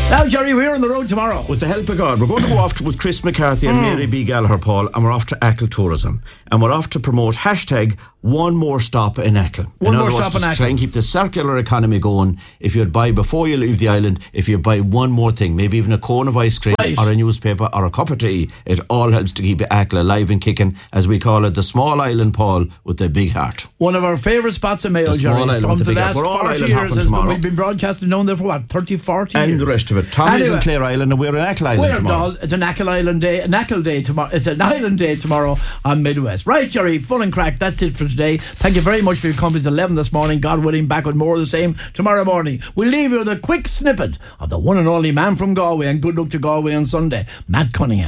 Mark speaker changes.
Speaker 1: Now, Jerry, we're on the road tomorrow.
Speaker 2: With the help of God, we're going to go off with Chris McCarthy and Mary B. Gallagher, Paul, and we're off to Achill Tourism. And we're off to promote #one more stop in Achill.
Speaker 1: One more stop in Achill.
Speaker 2: Try and keep the circular economy going. If you'd buy before you leave the island, if you buy one more thing, maybe even a cone of ice cream or a newspaper or a cup of tea, it all helps to keep Achill alive and kicking, as we call it, the small island, Paul, with the big heart.
Speaker 1: One of our favourite spots in Mayo, Jerry. From the last 40 years, we've been broadcasting down there for what, 30, 40 years?
Speaker 2: And the rest of it. Tommy's in Clare Island and we're in Achill Island tomorrow.
Speaker 1: It's an Achill Island day, tomorrow. It's an island day tomorrow on Midwest. Right, Jerry, fun and crack. That's it for today. Thank you very much for your company. It's 11 this morning. God willing, back with more of the same tomorrow morning. We'll leave you with a quick snippet of the one and only man from Galway, and good luck to Galway on Sunday, Matt Cunningham.